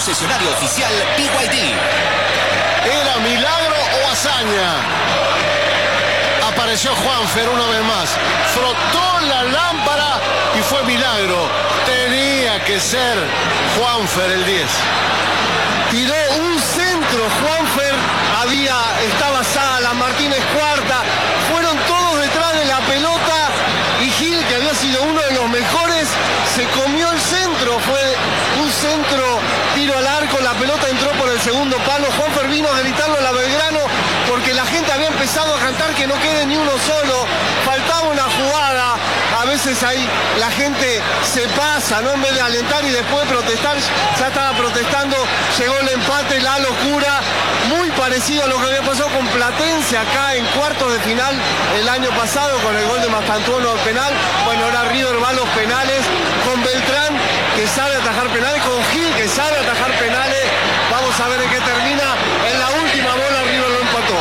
concesionario oficial BYD. ¿Era milagro o hazaña? Apareció Juanfer una vez más. Frotó la lámpara y fue milagro. Tenía que ser Juanfer el 10. Tiró un centro, Juanfer. Estaba Sala, Martínez cuarta. Fueron todos detrás de la pelota. Y Gil, que había sido uno de los mejores, se comió el centro. Fue un centro, tiro al arco. La pelota entró por el segundo palo. Juanfer vino a gritarlo a la Belgrano porque la gente había empezado a cantar que no quede ni uno solo. Faltaba una jugada. A veces ahí la gente se pasa, ¿no? En vez de alentar y después protestar, ya estaba protestando. Llegó el empate, la locura. Muy parecido a lo que había pasado con Platense acá en cuartos de final el año pasado con el gol de Mastantuono al penal. Bueno, ahora River va a los penales con Beltrán, que sabe atajar penales, con Gil, que sabe atajar penales. Vamos a ver en qué termina. En la última bola River lo empató.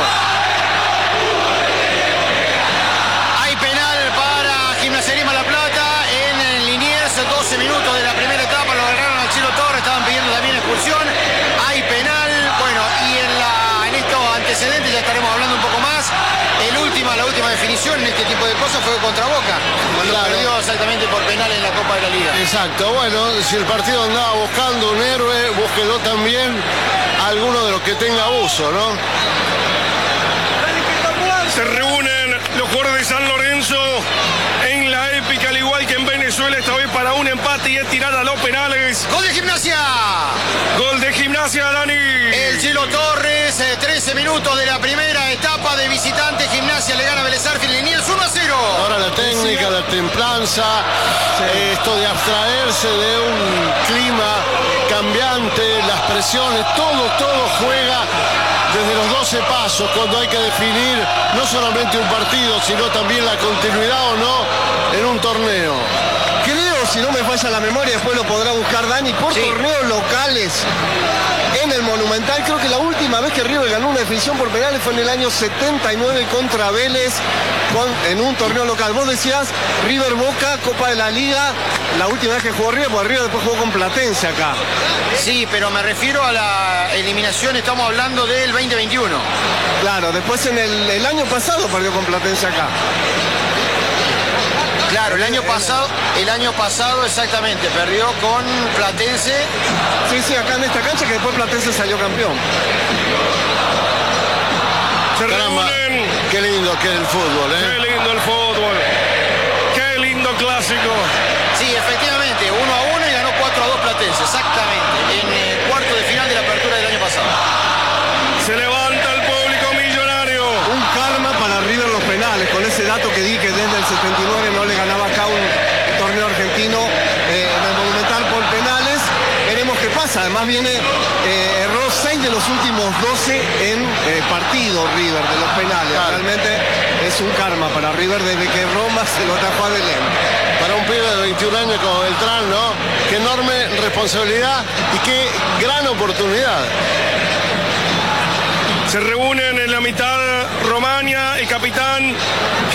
Hay penal para Gimnasia Grima La Plata en Liniers. 12 minutos de la primera etapa, lo agarraron al Chilo Torres, estaban pidiendo también expulsión. Hay penal, bueno, y en estos antecedentes ya estaremos hablando un poco más. La última definición en este tipo de cosas fue contra Boca, cuando perdió exactamente por penal en la Copa de la Liga. Exacto, bueno, si el partido andaba buscando un héroe, búsquelo también a alguno de los que tenga uso, ¿no? Se reúnen los jugadores de San Lorenzo en la épica, al igual que en Venezuela, esta vez para un empate y es tirar a los penales. ¡Gol de Gimnasia! Gol de Gimnasia, Dani. El Chilo Torres, 13 minutos de la primera etapa de visitante. Gimnasia le gana a Vélez Sarsfield en Liniers 1-0. Ahora la técnica, la templanza, esto de abstraerse de un clima cambiante, las presiones, todo juega desde los 12 pasos cuando hay que definir no solamente un partido, sino también la continuidad o no en un torneo. Creo, si no me falla la memoria, después lo podrá buscar Dani, por torneos locales en el Monumental. Creo que la última vez que River ganó una definición por penales fue en el año 79 contra Vélez, en un torneo local. Vos decías River Boca, Copa de la Liga, la última vez que jugó River, porque River después jugó con Platense acá. Sí, pero me refiero a la eliminación, estamos hablando del 2021. Claro, después en el año pasado perdió con Platense acá. Claro, el año pasado exactamente, perdió con Platense. Sí, acá en esta cancha, que después Platense salió campeón. Se Caramba, reúnen. qué lindo que es el fútbol, ¿eh? Qué lindo el fútbol. Qué lindo clásico. Sí, efectivamente, 1-1 y ganó 4-2 Platense, exactamente, en cuarto de final de la apertura del año pasado. Se levanta el público millonario. Un karma para River los penales, con ese dato que di que desde el 79 no le ganaba acá un torneo argentino en el Monumental por penales. Veremos qué pasa. Además erró 6 de los últimos 12 en partido River de los penales. Claro. Realmente es un karma para River desde que Roma se lo atajó a Belén. Para un pibe de 21 años como Beltrán, ¿no? Qué enorme responsabilidad y qué gran oportunidad. Se reúnen en la mitad Romagna, el capitán